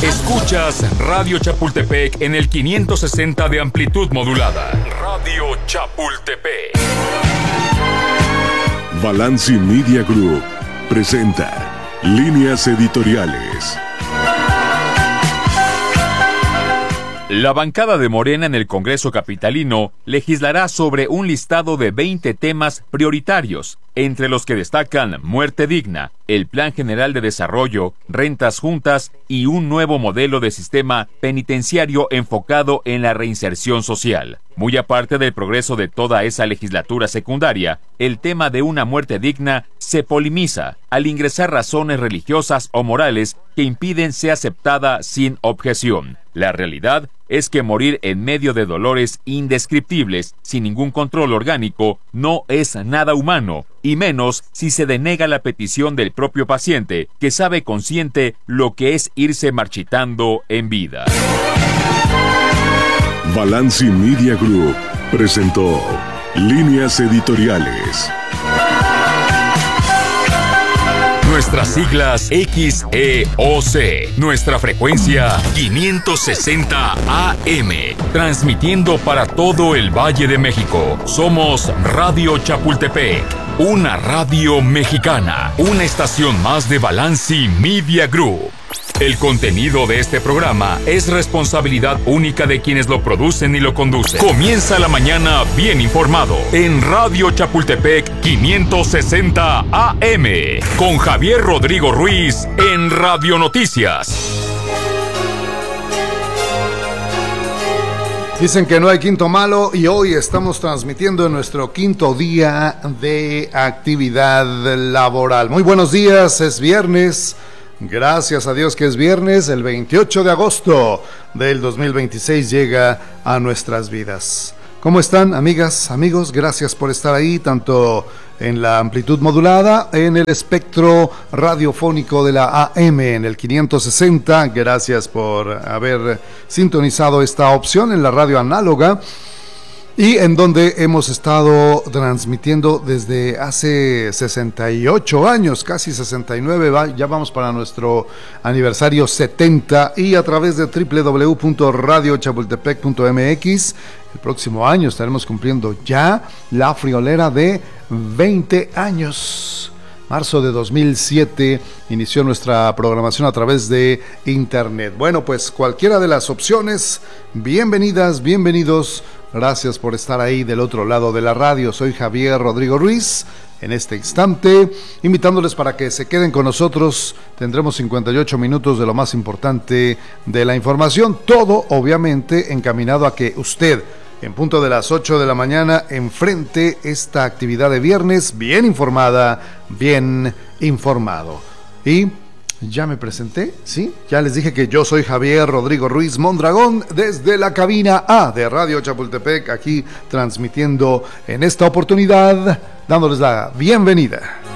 Escuchas Radio Chapultepec en el 560 de amplitud modulada. Radio Chapultepec. Balanci Media Group presenta Líneas Editoriales. La bancada de Morena en el Congreso capitalino legislará sobre un listado de 20 temas prioritarios, entre los que destacan muerte digna, el Plan General de Desarrollo, rentas juntas y un nuevo modelo de sistema penitenciario enfocado en la reinserción social. Muy aparte del progreso de toda esa legislatura secundaria, el tema de una muerte digna se polemiza al ingresar razones religiosas o morales que impiden sea aceptada sin objeción. La realidad es que morir en medio de dolores indescriptibles, sin ningún control orgánico, no es nada humano, y menos si se denega la petición del propio paciente, que sabe consciente lo que es irse marchitando en vida. Balanci Media Group presentó Líneas Editoriales. Nuestras siglas XEOC, nuestra frecuencia 560 AM, transmitiendo para todo el Valle de México. Somos Radio Chapultepec, una radio mexicana, una estación más de Balanci Media Group. El contenido de este programa es responsabilidad única de quienes lo producen y lo conducen. Comienza la mañana bien informado en Radio Chapultepec 560 AM con Javier Rodrigo Ruiz en Radio Noticias. Dicen que no hay quinto malo y hoy estamos transmitiendo en nuestro quinto día de actividad laboral. Muy buenos días, es viernes. Gracias a Dios que es viernes, el 28 de agosto del 2026 llega a nuestras vidas. ¿Cómo están, amigas, amigos? Gracias por estar ahí, tanto en la amplitud modulada, en el espectro radiofónico de la AM, en el 560. Gracias por haber sintonizado esta opción en la radio análoga, y en donde hemos estado transmitiendo desde hace 68 años, casi 69, ya vamos para nuestro aniversario 70, y a través de www.radiochapultepec.mx. El próximo año estaremos cumpliendo ya la friolera de 20 años. Marzo de 2007 inició nuestra programación a través de internet. Bueno, pues cualquiera de las opciones, bienvenidas, bienvenidos. Gracias por estar ahí del otro lado de la radio. Soy Javier Rodrigo Ruiz. En este instante, invitándoles para que se queden con nosotros. Tendremos 58 minutos de lo más importante de la información. Todo, obviamente, encaminado a que usted, en punto de las 8 de la mañana, enfrente esta actividad de viernes bien informada, bien informado. Y ya me presenté, ¿sí? Ya les dije que yo soy Javier Rodrigo Ruiz Mondragón desde la cabina A de Radio Chapultepec, aquí transmitiendo en esta oportunidad, dándoles la bienvenida.